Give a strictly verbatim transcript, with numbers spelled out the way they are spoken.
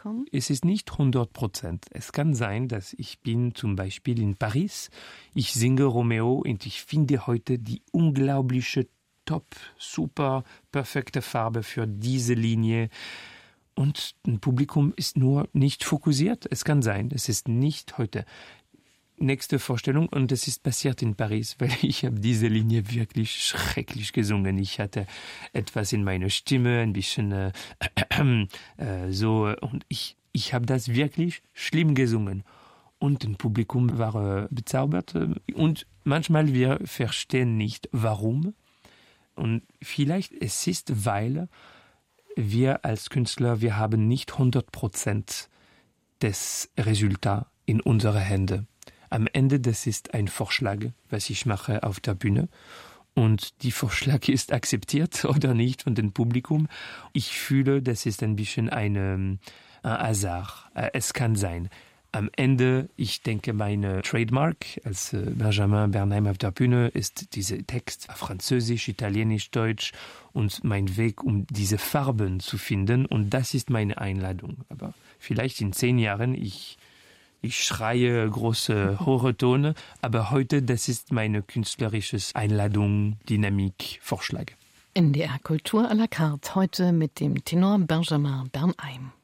kommen? Es ist nicht hundert Prozent. Es kann sein, dass ich bin zum Beispiel in Paris, ich singe Romeo und ich finde heute die unglaubliche, top, super, perfekte Farbe für diese Linie. Und ein Publikum ist nur nicht fokussiert. Es kann sein, es ist nicht heute. Nächste Vorstellung, und es ist passiert in Paris, weil ich habe diese Linie wirklich schrecklich gesungen. Ich hatte etwas in meiner Stimme, ein bisschen äh, äh, so, und ich, ich habe das wirklich schlimm gesungen. Und das Publikum war äh, bezaubert. Und manchmal wir verstehen nicht, warum. Und vielleicht es ist, weil wir als Künstler, wir haben nicht hundert Prozent des Resultats in unsere Hände. Am Ende, das ist ein Vorschlag, was ich mache auf der Bühne. Und die Vorschlag ist akzeptiert oder nicht von dem Publikum. Ich fühle, das ist ein bisschen eine, ein Hazard. Es kann sein. Am Ende, ich denke, meine Trademark als Benjamin Bernheim auf der Bühne ist dieser Text auf Französisch, Italienisch, Deutsch und mein Weg, um diese Farben zu finden. Und das ist meine Einladung. Aber vielleicht in zehn Jahren, ich Ich schreie große, hohe Töne, aber heute, das ist meine künstlerische Einladung, Dynamik, Vorschlag. N D R Kultur à la carte, heute mit dem Tenor Benjamin Bernheim.